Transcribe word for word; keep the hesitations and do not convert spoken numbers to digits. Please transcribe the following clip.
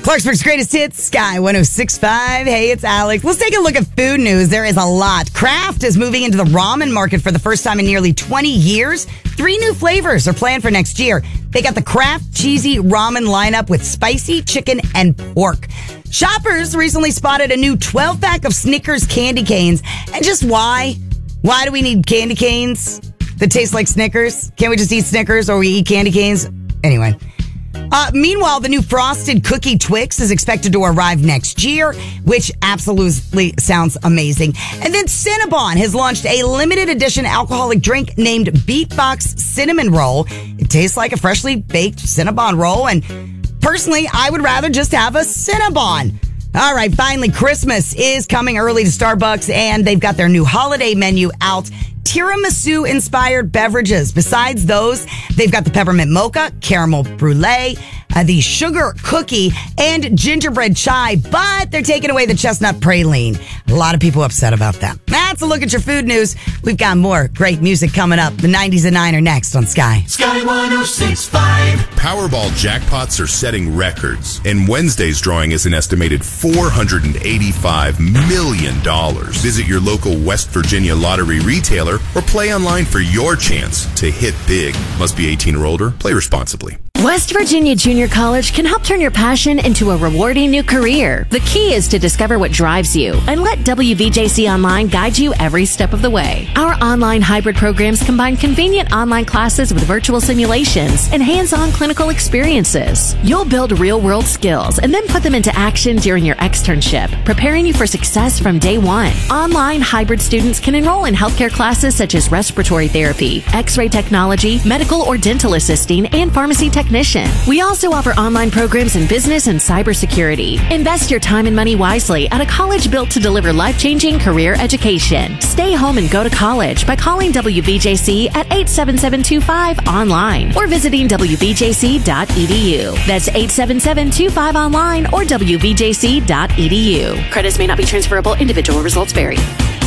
Clarksburg's greatest hits, Sky one oh six point five. Hey, it's Alex. Let's take a look at food news. There is a lot. Kraft is moving into the ramen market for the first time in nearly twenty years. Three new flavors are planned for next year. They got the Kraft Cheesy Ramen lineup with spicy chicken and pork. Shoppers recently spotted a new twelve-pack of Snickers candy canes. And just why? Why do we need candy canes that taste like Snickers? Can't we just eat Snickers or we eat candy canes? Anyway. Uh, meanwhile, the new Frosted Cookie Twix is expected to arrive next year, which absolutely sounds amazing. And then Cinnabon has launched a limited edition alcoholic drink named Beatbox Cinnamon Roll. It tastes like a freshly baked Cinnabon roll, and personally, I would rather just have a Cinnabon. All right, finally, Christmas is coming early to Starbucks, and they've got their new holiday menu out. Tiramisu-inspired beverages. Besides those, they've got the peppermint mocha, caramel brulee, uh, the sugar cookie, and gingerbread chai, but they're taking away the chestnut praline. A lot of people upset about that. That's a look at your food news. We've got more great music coming up. The nineties and nine are next on Sky. Sky one oh six point five. Powerball jackpots are setting records, and Wednesday's drawing is an estimated four hundred eighty-five million dollars. Visit your local West Virginia lottery retailer or play online for your chance to hit big. Must be eighteen or older. Play responsibly. West Virginia Junior College can help turn your passion into a rewarding new career. The key is to discover what drives you and let W V J C Online guide you every step of the way. Our online hybrid programs combine convenient online classes with virtual simulations and hands-on clinical experiences. You'll build real-world skills and then put them into action during your externship, preparing you for success from day one. Online hybrid students can enroll in healthcare classes such as respiratory therapy, x-ray technology, medical or dental assisting, and pharmacy technology. We also offer online programs in business and cybersecurity. Invest your time and money wisely at a college built to deliver life-changing career education. Stay home and go to college by calling W V J C at eight seven seven two five online or visiting W V J C dot E D U. That's eight seven seven two five online or W V J C dot E D U. Credits may not be transferable. Individual results vary.